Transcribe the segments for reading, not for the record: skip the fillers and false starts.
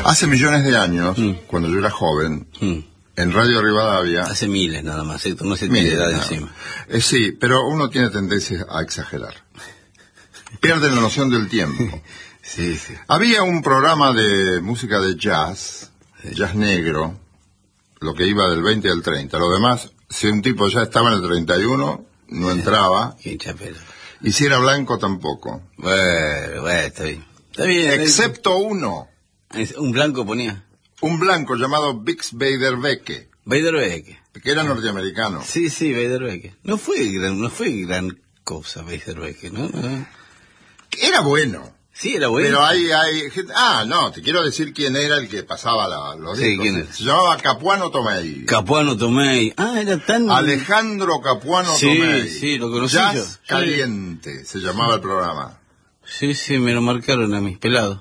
Hace millones de años, cuando yo era joven, en Radio Rivadavia... Hace miles nada más, no se tiene edad encima. Sí, pero uno tiene tendencia a exagerar. Pierde la noción del tiempo. Sí. Había un programa de música de jazz, jazz negro, lo que iba del 20 al 30. Lo demás, si un tipo ya estaba en el 31, no entraba. Y si era blanco, tampoco. Bueno, está bien. Está bien. Excepto uno. ¿Un blanco ponía? Un blanco llamado Bix Beiderbecke. Beiderbecke. Que era norteamericano. Sí, Beiderbecke. No fue gran cosa Beiderbecke, ¿no? Era bueno. Sí, era bueno. Pero hay gente... no, te quiero decir quién era el que pasaba los discos. ¿Quién era? Se llamaba Capuano Tomei. Capuano Tomei. Era tan... Alejandro Capuano Tomei. Sí, lo conocí Jazz yo. Caliente, se llamaba el programa. Sí, me lo marcaron a mí, pelado.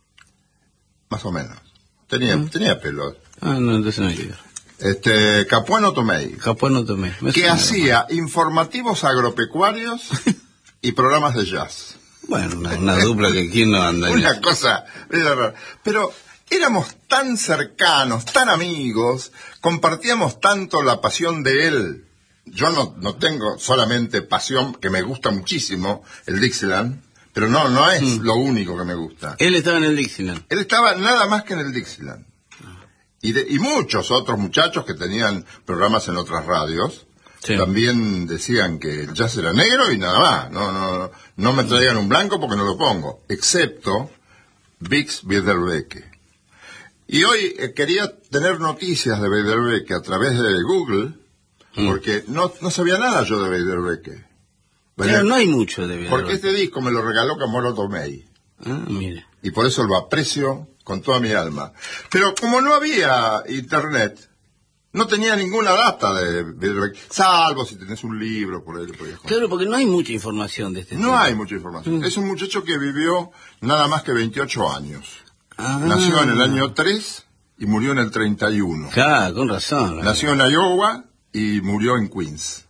Más o menos. Tenía pelo. No, entonces no hay que ver. Capuano Tomei. Capuano Tomei. Que hacía informativos agropecuarios y programas de jazz. Bueno, una dupla que quién no anda. Una cosa rara. Pero éramos tan cercanos, tan amigos, compartíamos tanto la pasión de él. Yo no tengo solamente pasión, que me gusta muchísimo, el Dixieland, pero no es lo único que me gusta. Él estaba en el Dixieland. Él estaba nada más que en el Dixieland. Y muchos otros muchachos que tenían programas en otras radios, también decían que el jazz era negro y nada más. No me traigan un blanco porque no lo pongo. Excepto Bix Beiderbecke. Y hoy quería tener noticias de Beiderbecke a través de Google, porque no sabía nada yo de Beiderbecke. Pero no hay mucho de Beiderbecke. Porque este disco me lo regaló Capuano Tomei. Mire. Y por eso lo aprecio con toda mi alma. Pero como no había internet, no tenía ninguna data de Beiderbecke, salvo si tenés un libro por ahí. Claro, porque no hay mucha información de este tipo. No hay mucha información. Es un muchacho que vivió nada más que 28 años. Nació en el año 3 y murió en el 31. Claro, con razón. Nació en Iowa y murió en Queens.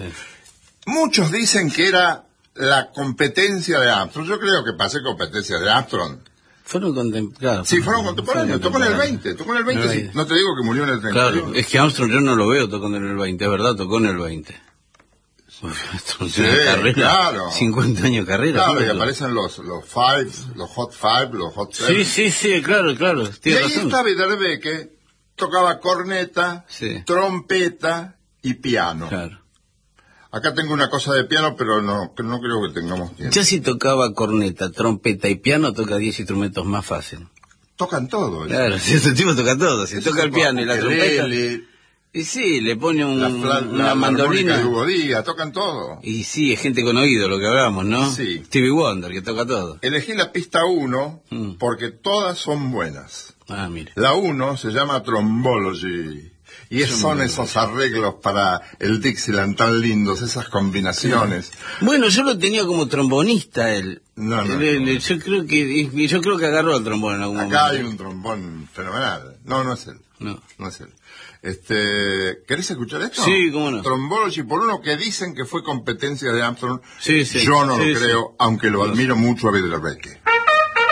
Muchos dicen que era la competencia de Armstrong. Yo creo que pasé competencia de Armstrong. Fueron contemporáneos. Sí, fueron contemporáneos. Tocó en el 20. Sí. No te digo que murió en el 31. Claro, es que Armstrong yo no lo veo tocando en el 20, es verdad, tocó en el 20. Armstrong tiene una carrera, claro. 50 años de carrera. Claro, y aparecen los Hot Five, los Hot Seven. Sí, claro. Y ahí está Beiderbecke, tocaba corneta, trompeta y piano. Claro. Acá tengo una cosa de piano, pero no creo que tengamos tiempo. Ya si tocaba corneta, trompeta y piano, toca 10 instrumentos más fácil. Tocan todo. Claro, ese tipo toca todo. Si toca el piano y la trompeta... Y sí, le pone una mandolina. La armonía, tocan todo. Y sí, es gente con oído lo que hablamos, ¿no? Sí. Stevie Wonder, que toca todo. Elegí la pista 1 porque todas son buenas. Mire. La 1 se llama Trombology. Y son esos arreglos para el Dixieland tan lindos, esas combinaciones. Bueno, yo lo tenía como trombonista él. No. Yo creo que agarró el trombón en algún momento. Acá hay un trombón fenomenal. No es él. No es él. ¿Querés escuchar esto? Sí, cómo no. Trombology, por uno que dicen que fue competencia de Armstrong. Sí. Yo no lo creo, aunque lo admiro mucho a Beiderbecke.